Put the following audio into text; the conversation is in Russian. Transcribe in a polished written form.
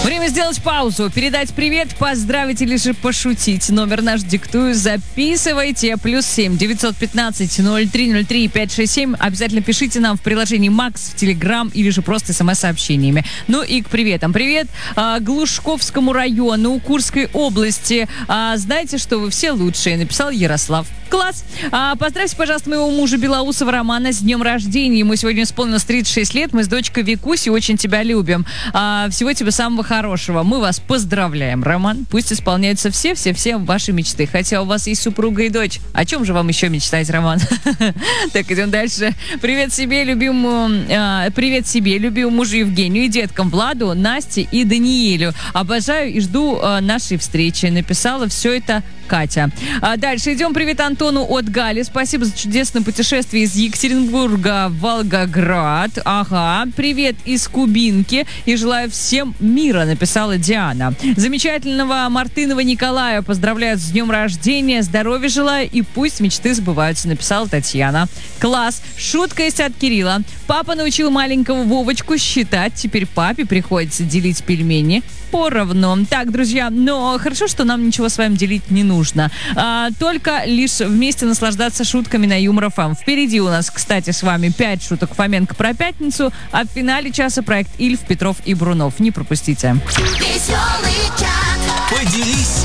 Время сделать паузу, передать привет, поздравить или же пошутить. Номер наш диктую, записывайте. +7 915 0303 567. Обязательно пишите нам в приложении Макс в Телеграм или же просто смс-сообщениями. Ну и к приветам. Привет Глушковскому району Курской области. Знаете, что вы все лучшие, написал Ярослав. Класс! Поздравьте, пожалуйста, моего мужа Белоусова Романа с днем рождения. Ему сегодня исполнилось 36 лет. Мы с дочкой Викусей очень тебя любим. Всего тебе самого хорошего. Мы вас поздравляем, Роман. Пусть исполняются все ваши мечты. Хотя у вас есть супруга и дочь. О чем же вам еще мечтать, Роман? Так, идем дальше. Привет себе, любимому мужу Евгению и деткам Владу, Насте и Даниилю. Обожаю и жду нашей встречи. Написала все это Катя. Дальше идем. Привет Антону от Гали. Спасибо за чудесное путешествие из Екатеринбурга в Волгоград. Ага. Привет из Кубинки. И желаю всем мира, написала Диана. Замечательного Мартынова Николая поздравляют с днем рождения. Здоровья желаю и пусть мечты сбываются, написала Татьяна. Класс. Шутка есть от Кирилла. Папа научил маленького Вовочку считать. Теперь папе приходится делить пельмени поровну. Так, друзья, но хорошо, что нам ничего с вами делить не нужно. Только лишь вместе наслаждаться шутками на Юмор ФМ. Впереди у нас, кстати, с вами 5 шуток Фоменко про пятницу, а в финале часа проект Ильф, Петров и Брунов. Не пропустите. Веселый чат. Поделись